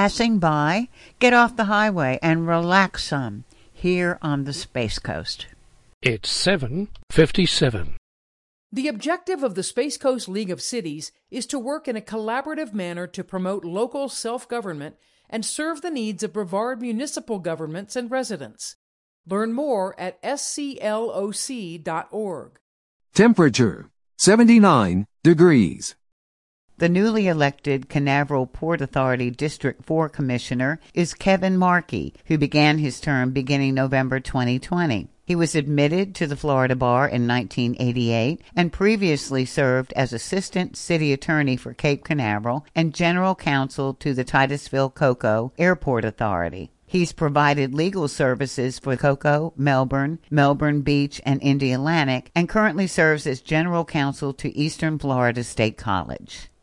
passing by, get off the highway and relax some here on the Space Coast. It's 7:57. The objective of the Space Coast League of Cities is to work in a collaborative manner to promote local self-government and serve the needs of Brevard municipal governments and residents. Learn more at scloc.org. Temperature 79 degrees. The newly elected Canaveral Port Authority District 4 Commissioner is Kevin Markey, who began his term beginning November 2020. He was admitted to the Florida Bar in 1988 and previously served as Assistant City Attorney for Cape Canaveral and General Counsel to the Titusville COCO Airport Authority. He's provided legal services for COCO, Melbourne, Melbourne Beach, and Indialantic, and currently serves as General Counsel to Eastern Florida State College.